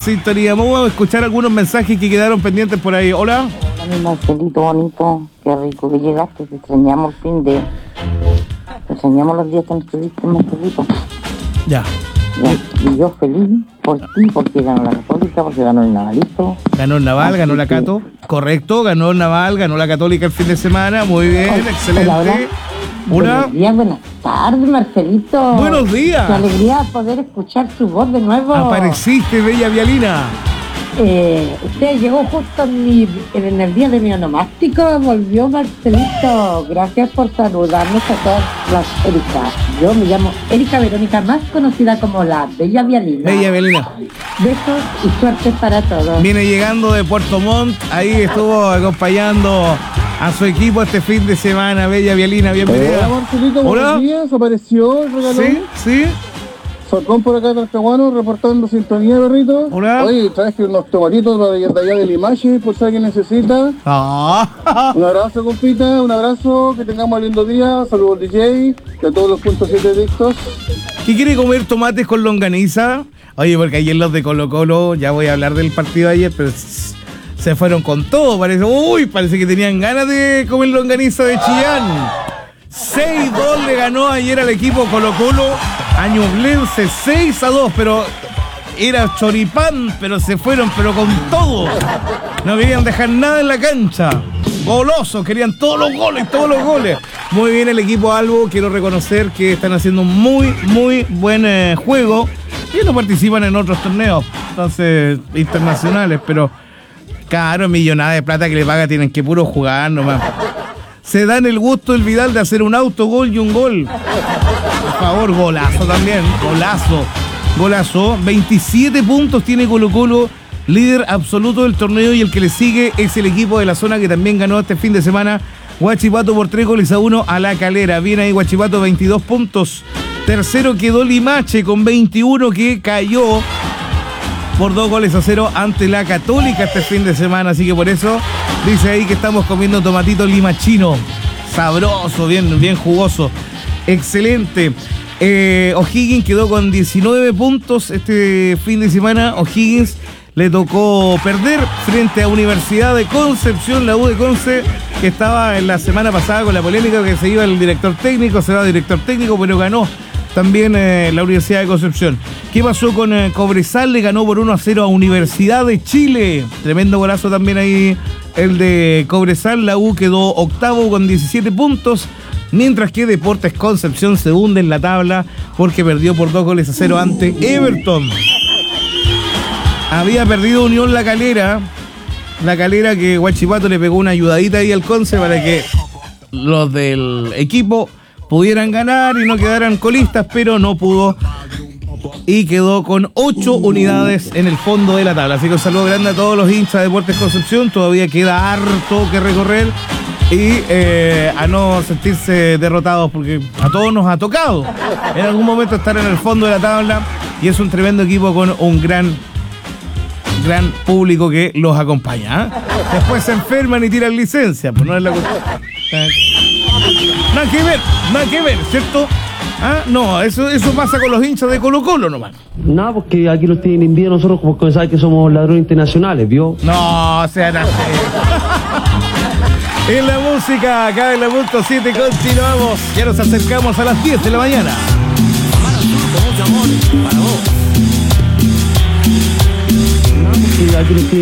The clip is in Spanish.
sintonía. Vamos a escuchar algunos mensajes que quedaron pendientes por ahí. Hola. Hola, mi Marcelito bonito. Qué rico que llegaste. Te extrañamos el fin de... Te extrañamos los días que nos estuviste, Marcelito. Ya. Y yo feliz por ti, porque ganó la Católica, porque ganó el Navalito. Ganó el Naval, ganó la Cato. Correcto, ganó el Naval, ganó la Católica el fin de semana. Muy bien, excelente. Hola. Buenos días, buenas tardes, Marcelito. Buenos días. Qué alegría poder escuchar su voz de nuevo. Apareciste, bella Vialina. Usted llegó justo en el día de mi onomástico. Volvió Marcelito. Gracias por saludarnos a todas las Erika. Yo me llamo Erika Verónica, más conocida como la Bella Vialina. Bella Vialina. Besos y suerte para todos. Viene llegando de Puerto Montt. Ahí estuvo acompañando a su equipo este fin de semana. Bella Vialina, bienvenida. Hola, Marcelito, buenos días. Apareció el regalón. Sí. Falcón por acá, Talcahuano, reportando sintonía, perrito. Hola. Oye, traje unos tomatitos de allá de Limache, por si alguien necesita. Un abrazo, compita, un abrazo, que tengamos un lindo día. Saludos, DJ, y a todos los puntos 7 dictos. ¿Qué quiere comer tomates con longaniza? Oye, porque ayer los de Colo Colo, ya voy a hablar del partido de ayer, pero se fueron con todo. Parece que tenían ganas de comer longaniza de Chillán. 6-2 le ganó ayer al equipo Colo Colo a Ñublense, 6-2, pero era choripán, pero se fueron, pero con todo. No querían dejar nada en la cancha. Golosos, querían todos los goles. Muy bien el equipo Albo, quiero reconocer que están haciendo un muy buen juego y no participan en otros torneos, entonces internacionales, pero claro, millonada de plata que le paga, tienen que puro jugar nomás. Se dan el gusto el Vidal de hacer un autogol y un gol. Por favor, golazo también, golazo. 27 puntos tiene Colo Colo, líder absoluto del torneo, y el que le sigue es el equipo de la zona que también ganó este fin de semana, Huachipato, por 3-1 a La Calera. Viene ahí Huachipato, 22 puntos. Tercero quedó Limache con 21, que cayó por 2-0 ante la Católica este fin de semana, así que por eso dice ahí que estamos comiendo tomatito limachino, sabroso, bien jugoso, excelente. O'Higgins quedó con 19 puntos este fin de semana. O'Higgins le tocó perder frente a Universidad de Concepción, la U de Conce, que estaba en la semana pasada con la polémica que se iba el director técnico, se va el director técnico, pero ganó también la Universidad de Concepción. ¿Qué pasó con Cobresal? Le ganó por 1-0 a Universidad de Chile. Tremendo golazo también ahí el de Cobresal. La U quedó octavo con 17 puntos, mientras que Deportes Concepción se hunde en la tabla porque perdió por 2-0 ante Everton. Había perdido Unión La Calera, que Huachipato le pegó una ayudadita ahí al Conce para que los del equipo pudieran ganar y no quedaran colistas, pero no pudo y quedó con 8 unidades en el fondo de la tabla. Así que un saludo grande a todos los hinchas de Deportes Concepción. Todavía queda harto que recorrer y a no sentirse derrotados, porque a todos nos ha tocado en algún momento estar en el fondo de la tabla, y es un tremendo equipo con un gran público que los acompaña, ¿eh? Después se enferman y tiran licencia, pues no es la cuestión. Nada que ver, ¿cierto? ¿Ah? No, eso pasa con los hinchas de Colo Colo nomás. No, porque aquí los tienen envidia nosotros, porque saben que somos ladrones internacionales, ¿vio? No, sean así. En la música, acá en la punto 7 continuamos. Ya nos acercamos a las 10 de la mañana. No, porque aquí los tienen